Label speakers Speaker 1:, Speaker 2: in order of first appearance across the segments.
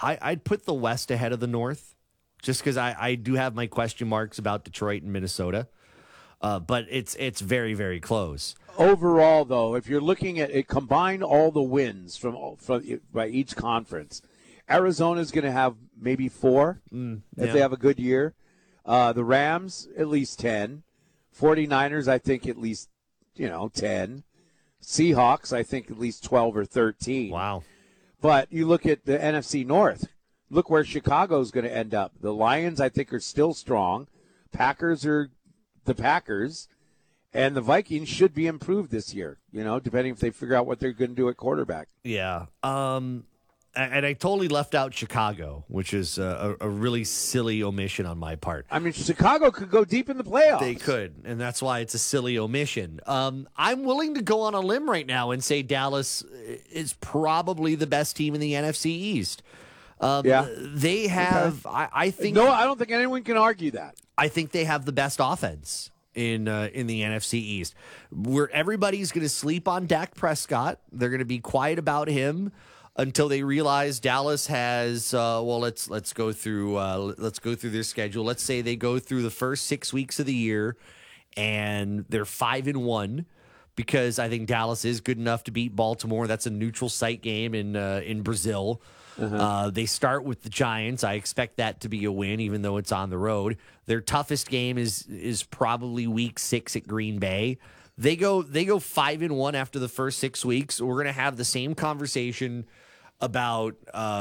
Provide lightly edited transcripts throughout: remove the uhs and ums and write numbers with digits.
Speaker 1: I'd put the West ahead of the North, just because I do have my question marks about Detroit and Minnesota. But it's very, very close.
Speaker 2: Overall, though, if you're looking at it, combine all the wins from by each conference. Arizona's going to have maybe 4 if they have a good year. The Rams, at least 10. 49ers, I think at least 10. Seahawks, I think at least 12 or 13.
Speaker 1: Wow.
Speaker 2: But you look at the NFC North. Look where Chicago's going to end up. The Lions, I think, are still strong. Packers are the Packers. And the Vikings should be improved this year, depending if they figure out what they're going to do at quarterback.
Speaker 1: Yeah. And I totally left out Chicago, which is a really silly omission on my part.
Speaker 2: I mean, Chicago could go deep in the playoffs.
Speaker 1: They could, and that's why it's a silly omission. I'm willing to go on a limb right now and say Dallas is probably the best team in the NFC East. They have, okay. I think.
Speaker 2: No, I don't think anyone can argue that.
Speaker 1: I think they have the best offense in the NFC East, where everybody's going to sleep on Dak Prescott. They're going to be quiet about him until they realize Dallas has. Let's go through their schedule. Let's say they go through the first 6 weeks of the year, and they're 5-1. Because I think Dallas is good enough to beat Baltimore. That's a neutral site game in Brazil. They start with the Giants. I expect that to be a win, even though it's on the road. Their toughest game is probably Week 6 at Green Bay. They go 5-1 after the first 6 weeks. We're going to have the same conversation about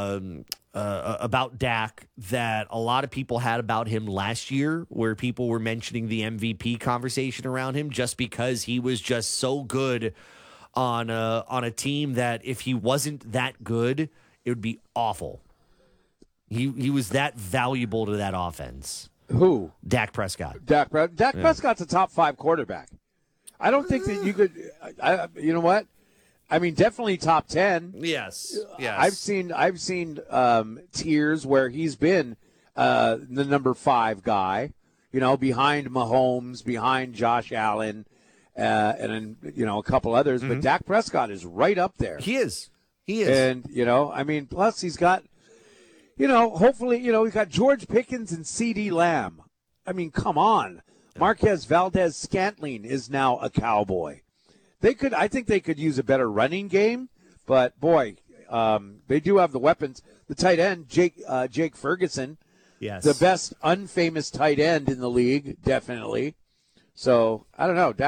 Speaker 1: Dak that a lot of people had about him last year, where people were mentioning the MVP conversation around him just because he was just so good on a team that if he wasn't that good, it would be awful. He was that valuable to that offense.
Speaker 2: Who?
Speaker 1: Dak Prescott.
Speaker 2: Dak Prescott's a top 5 quarterback. I don't think that you could. You know what? I mean, definitely top 10.
Speaker 1: Yes.
Speaker 2: I've seen tiers where he's been the number 5 guy. Behind Mahomes, behind Josh Allen, and then a couple others. But Dak Prescott is right up there.
Speaker 1: He is.
Speaker 2: And plus he's got, hopefully, he's got George Pickens and CeeDee Lamb. I mean, come on. Marquez Valdez-Scantling is now a Cowboy. I think they could use a better running game, but boy, they do have the weapons. The tight end, Jake Ferguson,
Speaker 1: yes,
Speaker 2: the best unfamous tight end in the league, definitely. So I don't know.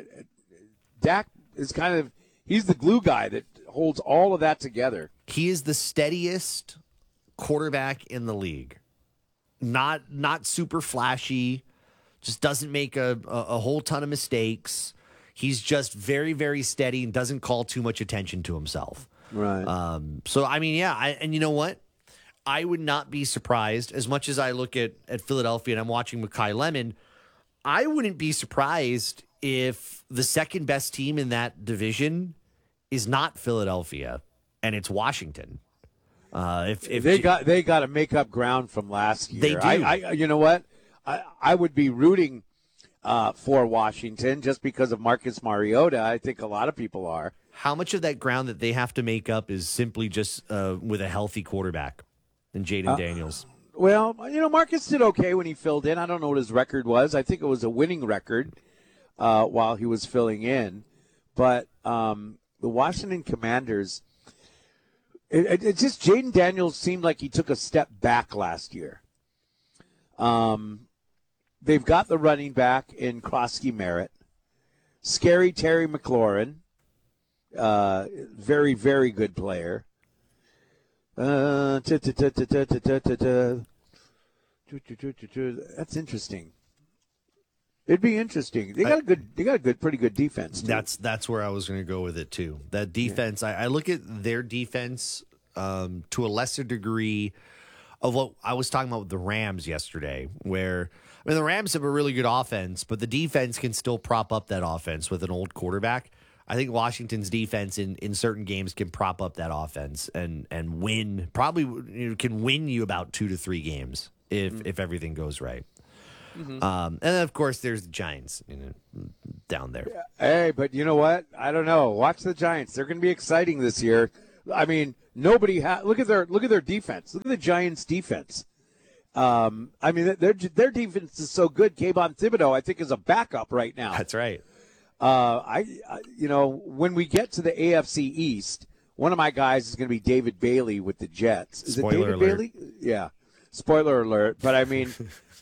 Speaker 2: Dak is he's the glue guy that holds all of that together.
Speaker 1: He is the steadiest quarterback in the league. Not super flashy, just doesn't make a whole ton of mistakes. He's just very, very steady and doesn't call too much attention to himself.
Speaker 2: Right.
Speaker 1: So, I mean, yeah. And you know what? I would not be surprised, as much as I look at Philadelphia and I'm watching Mekhi Lemon, I wouldn't be surprised if the second best team in that division is not Philadelphia and it's Washington. If
Speaker 2: they got to make up ground from last year.
Speaker 1: They do.
Speaker 2: You know what? I would be rooting for Washington just because of Marcus Mariota. I think a lot of people are.
Speaker 1: How much of that ground that they have to make up is simply just with a healthy quarterback and Jaden Daniels?
Speaker 2: Well, Marcus did okay when he filled in. I don't know what his record was. I think it was a winning record while he was filling in. But the Washington Commanders, it just Jaden Daniels seemed like he took a step back last year. They've got the running back in Krosky Merritt. Scary Terry McLaurin. Very, very good player. That's interesting. It'd be interesting. They got a pretty good defense too.
Speaker 1: That's where I was going to go with it too. That defense, yeah. I look at their defense to a lesser degree of what I was talking about with the Rams yesterday, where the Rams have a really good offense, but the defense can still prop up that offense with an old quarterback. I think Washington's defense in certain games can prop up that offense and win. Probably can win you about 2 to 3 games if everything goes right. Mm-hmm. And then of course there's the Giants down there.
Speaker 2: Hey, but you know what? I don't know. Watch the Giants. They're going to be exciting this year. I mean, Nobody look at their defense. Look at the Giants' defense. I mean, their defense is so good. Kayvon Thibodeau, I think, is a backup right now.
Speaker 1: That's right.
Speaker 2: When we get to the AFC East, one of my guys is going to be David Bailey with the Jets. Is
Speaker 1: Spoiler
Speaker 2: it David
Speaker 1: alert.
Speaker 2: Bailey? Yeah. Spoiler alert. But I mean,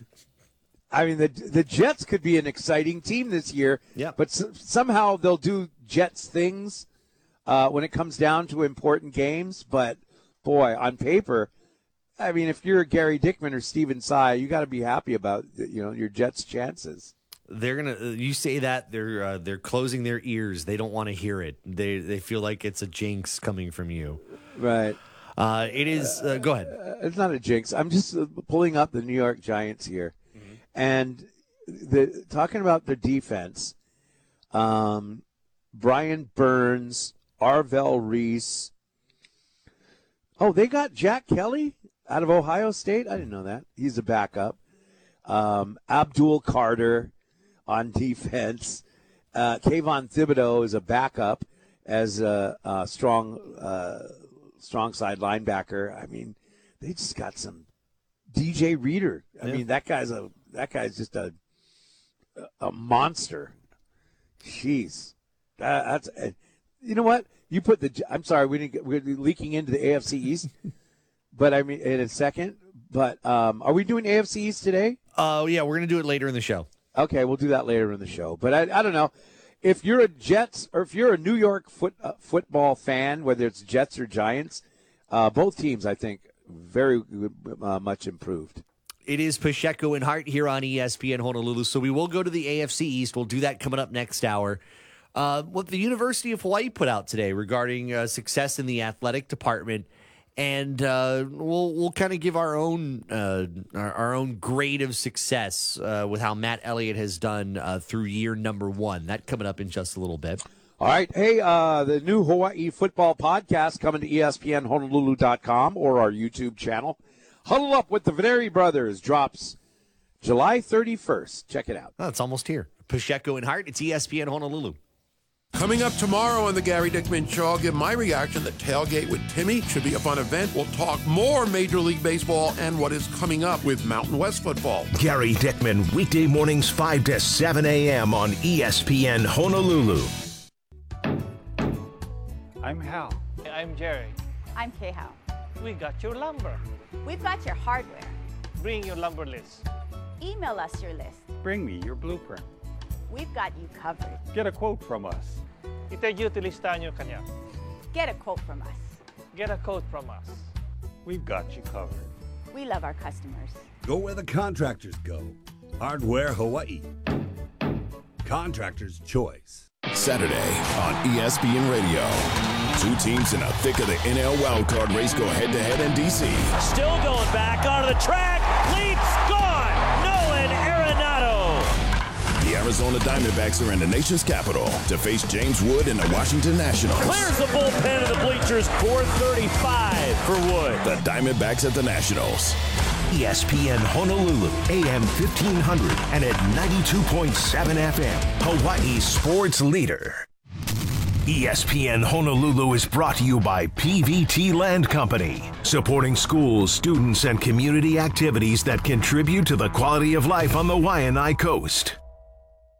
Speaker 2: the Jets could be an exciting team this year.
Speaker 1: Yeah.
Speaker 2: But somehow they'll do Jets things when it comes down to important games. But boy, on paper, I mean, if you're Gary Dickman or Steven Tsai, you got to be happy about your Jets' chances.
Speaker 1: They're gonna. You say that they're closing their ears. They don't want to hear it. They feel like it's a jinx coming from you.
Speaker 2: Right.
Speaker 1: It is. Go ahead.
Speaker 2: It's not a jinx. I'm just pulling up the New York Giants here, and talking about their defense. Brian Burns, Arvell Reese. Oh, they got Jack Kelly out of Ohio State. I didn't know that. He's a backup. Abdul Carter on defense. Kayvon Thibodeau is a backup as a strong side linebacker. I mean, they just got some DJ Reader. I mean, that guy's just a monster. Jeez, that's you know what you put the. I'm sorry, we're leaking into the AFC East, but I mean in a second. But are we doing AFC East today?
Speaker 1: Oh yeah, we're gonna do it later in the show.
Speaker 2: Okay, we'll do that later in the show. But I don't know. If you're a Jets or if you're a New York football fan, whether it's Jets or Giants, both teams, I think, very much improved.
Speaker 1: It is Pacheco and Hart here on ESPN Honolulu. So we will go to the AFC East. We'll do that coming up next hour. What the University of Hawaii put out today regarding success in the athletic department. And we'll kind of give our own grade of success with how Matt Elliott has done through year number 1. That coming up in just a little bit.
Speaker 2: All right. Hey, the new Hawaii football podcast coming to ESPNHonolulu.com or our YouTube channel. Huddle Up with the Veneri Brothers drops July 31st. Check it out.
Speaker 1: Oh, it's almost here. Pacheco and Hart. It's ESPN Honolulu.
Speaker 3: Coming up tomorrow on the Gary Dickman Show, I'll give my reaction that Tailgate with Timmy should be a fun event. We'll talk more Major League Baseball and what is coming up with Mountain West football.
Speaker 4: Gary Dickman, weekday mornings 5 to 7 a.m. on ESPN Honolulu.
Speaker 5: I'm Hal.
Speaker 6: I'm Jerry.
Speaker 7: I'm Kay-Hao.
Speaker 6: We got your lumber.
Speaker 7: We've got your hardware.
Speaker 6: Bring your lumber list.
Speaker 7: Email us your list.
Speaker 5: Bring me your blueprint.
Speaker 7: We've got you covered.
Speaker 5: Get a quote from us.
Speaker 6: Itayo listahan nyo kanya.
Speaker 7: Get a quote from us.
Speaker 6: Get a quote from us.
Speaker 5: We've got you covered.
Speaker 7: We love our customers.
Speaker 8: Go where the contractors go. Hardware Hawaii. Contractor's choice.
Speaker 9: Saturday on ESPN Radio. 2 teams in the thick of the NL wildcard race go head-to-head in D.C.
Speaker 10: Still going back onto the track. Leaps gone. Nolan Arenado.
Speaker 9: The Arizona Diamondbacks are in the nation's capital to face James Wood and the Washington Nationals.
Speaker 10: Clears the bullpen of the bleachers. 435 for Wood.
Speaker 9: The Diamondbacks at the Nationals.
Speaker 4: ESPN Honolulu, AM 1500 and at 92.7 FM, Hawaii's sports leader. ESPN Honolulu is brought to you by PVT Land Company, supporting schools, students, and community activities that contribute to the quality of life on the Waianae Coast.